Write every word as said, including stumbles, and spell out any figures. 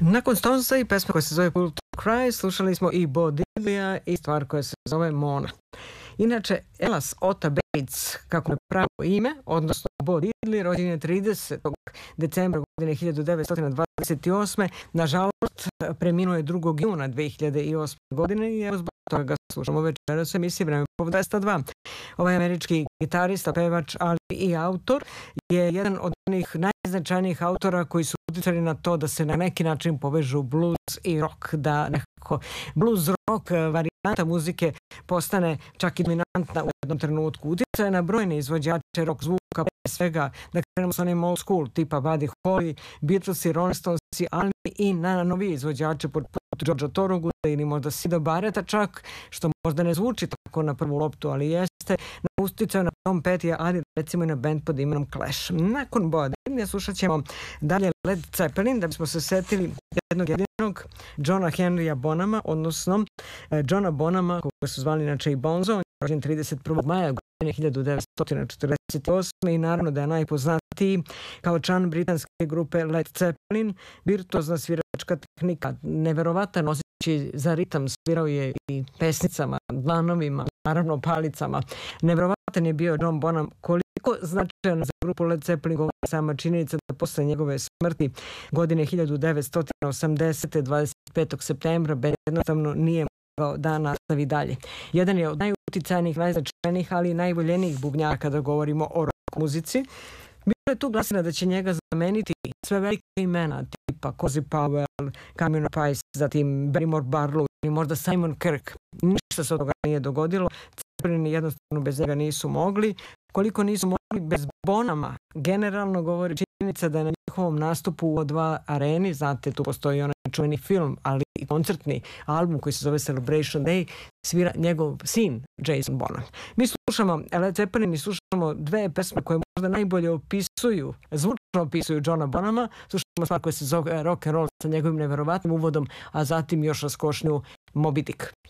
Nakon Stonesa i pesma koja se zove Pull to Cry slušali smo i Bo Diddleya i stvar koja se zove Mona. Inače, Elas Ota Bates, kako je pravo ime, odnosno Bo Diddley, rođen je tridesetog decembra godine hiljadu devetsto dvadeset osme. Nažalost, preminuo je drugog juna dve hiljade osme. godine i evo zbog toga ga slušamo večeras u emisiji Vreme po dvesta dva. Ovaj američki gitarista, pevač, ali i autor je jedan od onih najznačajnijih autora koji su uticali na to da se na neki način povežu blues i rock, da nekako blues rock varijanta muzike postane čak i dominantna u jednom trenutku. Uticao je na brojne izvođače rock zvuka, pre svega da krenemo sa onim old school tipa Buddy Holly, Beatlesi, Rolling Stonesi, ali i na novije izvođače poput Georgea Thorogood ili možda Sida Barretta čak, što možda ne zvuči tako na prvu loptu, ali jeste. Uticao na Tom Petty, ali recimo i na band pod imenom Clash. Nakon Boa Diddleya slušat ćemo dalje Led Zeppelin, da bismo se setili jednog jedinog Johna Henrya Bonhama, odnosno eh, Johna Bonhama, koga su zvali inače i Bonzo. On je rođen trideset prvog maja godine hiljadu devetsto četrdeset osme. i naravno da je najpoznatiji kao član britanske grupe Led Zeppelin, virtuozna sviračka tehnika, neverovatan osjećaj za ritam, svirao je i pesnicama, dlanovima, naravno palicama. Neverovatan je bio John Bonham. Koliko značajan za grupu Led Zeppelin govori sama činjenica da posle njegove smrti godine hiljadu devetsto osamdesete. dvadeset petog septembra bend jednostavno nije mogao da nastavi dalje. Jedan je od najuticajnijih, najznačajnijih, ali i najvoljenijih bubnjaka kada govorimo o rock muzici. Bilo je tu glasina da će njega zameniti sve velike imena tipa Cozy Powell, Camino Pais, zatim Barrymore Barlow ili možda Simon Kirk. Ništa se od toga nije dogodilo. Zeppelini jednostavno bez njega nisu mogli. Koliko nisu mogli bez Bonhama, generalno govori činjenica da je na njihovom nastupu u O dva areni, znate, tu postoji onaj čuveni film, ali i koncertni album koji se zove Celebration Day, svira njegov sin Jason Bonham. Mi slušamo Led Zeppelin i slušamo dve pesme koje možda najbolje opisuju, zvučno opisuju Johna Bonhama. Slušamo stvar koja se zove Rock and Roll sa njegovim neverovatnim uvodom, a zatim još raskošniju Moby Dick.